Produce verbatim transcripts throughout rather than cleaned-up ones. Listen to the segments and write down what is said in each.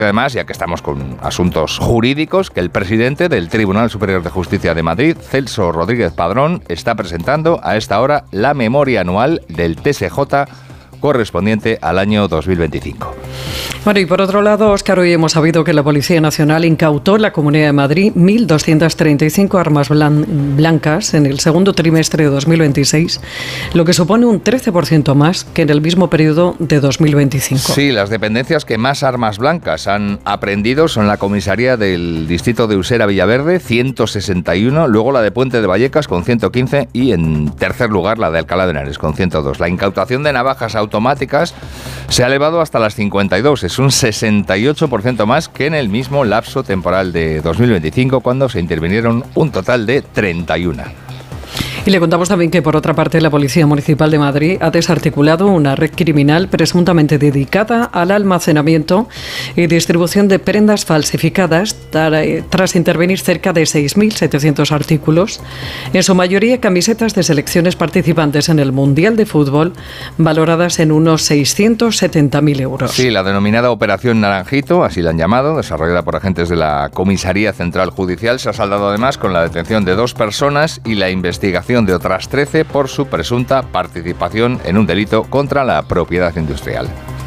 Además, ya que estamos con asuntos jurídicos, que el presidente del Tribunal Superior de Justicia de Madrid, Celso Rodríguez Padrón, está presentando a esta hora la memoria anual del T S J correspondiente al año dos mil veinticinco. Bueno, y por otro lado, Óscar, hoy hemos sabido que la Policía Nacional incautó en la Comunidad de Madrid mil doscientas treinta y cinco armas blan- blancas en el segundo trimestre de dos mil veintiséis, lo que supone un trece por ciento más que en el mismo periodo de dos mil veinticinco. Sí, las dependencias que más armas blancas han aprehendido son la comisaría del distrito de Usera Villaverde, ciento sesenta y uno, luego la de Puente de Vallecas con ciento quince y en tercer lugar la de Alcalá de Henares con ciento dos. La incautación de navajas automáticas se ha elevado hasta las cincuenta y dos, es un sesenta y ocho por ciento más que en el mismo lapso temporal de dos mil veinticinco, cuando se intervinieron un total de treinta y uno. Y le contamos también que, por otra parte, la Policía Municipal de Madrid ha desarticulado una red criminal presuntamente dedicada al almacenamiento y distribución de prendas falsificadas tras intervenir cerca de seis mil setecientos artículos, en su mayoría camisetas de selecciones participantes en el Mundial de Fútbol, valoradas en unos seiscientos setenta mil euros. Sí, la denominada Operación Naranjito, así la han llamado, desarrollada por agentes de la Comisaría Central Judicial, se ha saldado además con la detención de dos personas y la investigación de otras trece por su presunta participación en un delito contra la propiedad industrial.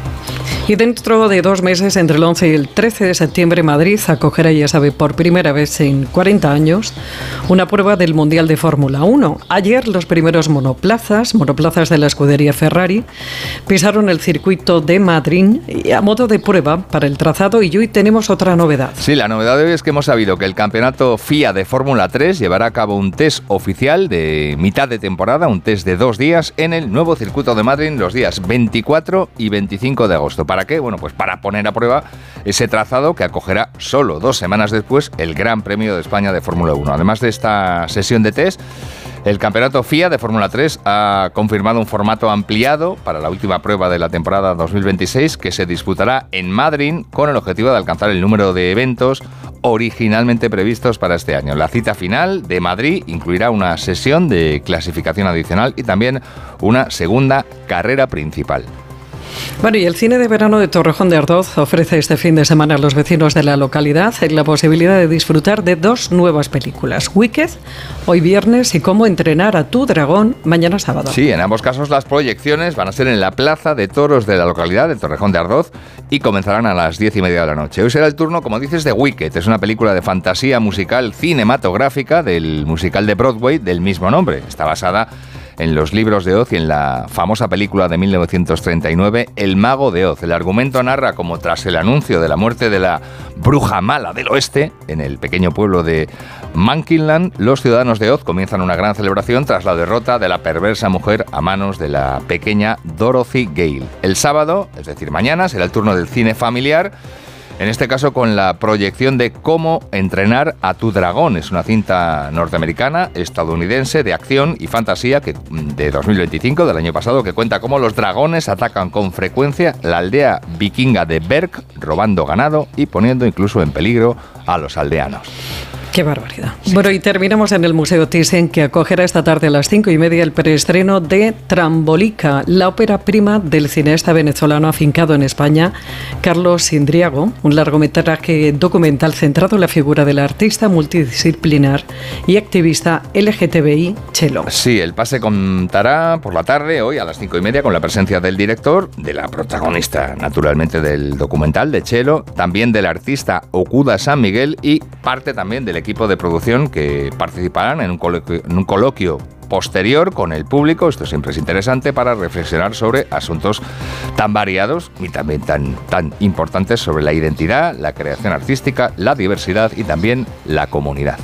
Y dentro de dos meses, entre el once y el trece de septiembre, Madrid acogerá, ya sabe, por primera vez en cuarenta años, una prueba del Mundial de Fórmula uno. Ayer los primeros monoplazas, monoplazas de la escudería Ferrari, pisaron el circuito de Madrid a modo de prueba para el trazado, y hoy tenemos otra novedad. Sí, la novedad de hoy es que hemos sabido que el campeonato F I A de Fórmula tres llevará a cabo un test oficial de mitad de temporada, un test de dos días en el nuevo circuito de Madrid los días veinticuatro y veinticinco de agosto. ¿Para qué? Bueno, pues para poner a prueba ese trazado que acogerá solo dos semanas después el Gran Premio de España de Fórmula uno. Además de esta sesión de test, el campeonato F I A de Fórmula tres ha confirmado un formato ampliado para la última prueba de la temporada dos mil veintiséis, que se disputará en Madrid con el objetivo de alcanzar el número de eventos originalmente previstos para este año. La cita final de Madrid incluirá una sesión de clasificación adicional y también una segunda carrera principal. Bueno, y el cine de verano de Torrejón de Ardoz ofrece este fin de semana a los vecinos de la localidad la posibilidad de disfrutar de dos nuevas películas: Wicked, hoy viernes, y Cómo entrenar a tu dragón, mañana sábado. Sí, en ambos casos las proyecciones van a ser en la Plaza de Toros de la localidad de Torrejón de Ardoz y comenzarán a las diez y media de la noche. Hoy será el turno, como dices, de Wicked. Es una película de fantasía musical cinematográfica del musical de Broadway del mismo nombre. Está basada en los libros de Oz y en la famosa película de mil novecientos treinta y nueve, El Mago de Oz. El argumento narra cómo, tras el anuncio de la muerte de la bruja mala del oeste, en el pequeño pueblo de Monkeyland, los ciudadanos de Oz comienzan una gran celebración tras la derrota de la perversa mujer a manos de la pequeña Dorothy Gale. El sábado, es decir, mañana, será el turno del cine familiar, en este caso con la proyección de Cómo entrenar a tu dragón. Es una cinta norteamericana, estadounidense, de acción y fantasía que, de dos mil veinticinco, del año pasado, que cuenta cómo los dragones atacan con frecuencia la aldea vikinga de Berg, robando ganado y poniendo incluso en peligro a los aldeanos. ¡Qué barbaridad! Sí. Bueno, y terminamos en el Museo Thyssen, que acogerá esta tarde a las cinco y media el preestreno de Trambolica, la ópera prima del cineasta venezolano afincado en España, Carlos Indriago, un largometraje documental centrado en la figura del artista multidisciplinar y activista L G T B I, Chelo. Sí, el pase contará por la tarde, hoy a las cinco y media, con la presencia del director, de la protagonista, naturalmente, del documental, de Chelo, también del artista Okuda San Miguel y parte también del equipo de producción, que participarán en un coloquio, en un coloquio posterior con el público. Esto siempre es interesante para reflexionar sobre asuntos tan variados y también tan, tan importantes sobre la identidad, la creación artística, la diversidad y también la comunidad.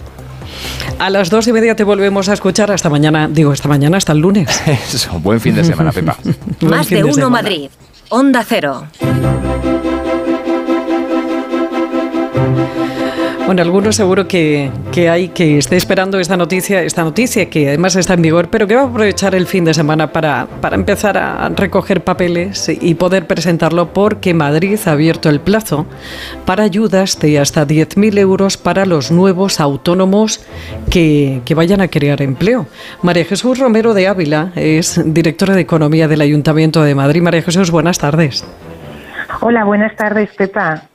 A las dos y media te volvemos a escuchar. Hasta mañana, digo, esta mañana, hasta el lunes. Eso, buen fin de semana, Pepa. Más de uno Madrid, Onda Cero. Bueno, algunos seguro que, que hay que esté esperando esta noticia, esta noticia que además está en vigor, pero que va a aprovechar el fin de semana para, para empezar a recoger papeles y poder presentarlo, porque Madrid ha abierto el plazo para ayudas de hasta diez mil euros para los nuevos autónomos que, que vayan a crear empleo. María Jesús Romero de Ávila es directora de Economía del Ayuntamiento de Madrid. María Jesús, buenas tardes. Hola, buenas tardes, Pepa.